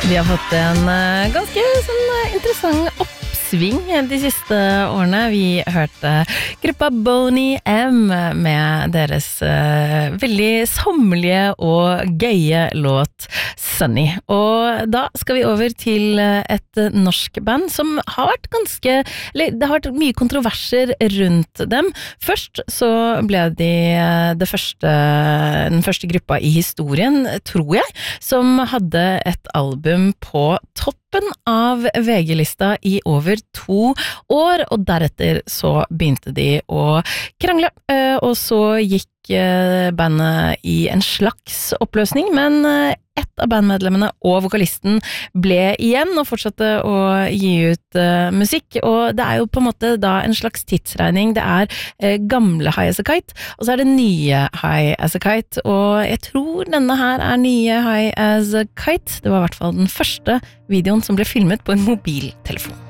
Vi har fått en ganske interessant oppsving de siste årene. Vi hørte gruppa Boney M med deres veldig sommerlige og gøye låt Sunny. Og da skal vi over til et norsk band som har vært det har vært mye kontroverser rundt dem. Først så ble de den første gruppa i historien, tror jeg, som hadde et album på toppen av VG-lista i over 2 år, og deretter så begynte de å krangle, og så gikk bandet i en slags oppløsning, men ett av bandmedlemmene og vokalisten ble igjen og fortsatte å gi ut musikk, og det jo på en måte da en slags tidsregning. Det gamle High As A Kite, og så det nye High As A Kite, og jeg tror denne her nye High As A Kite. Det var i hvert fall den første videoen som ble filmet på en mobiltelefon.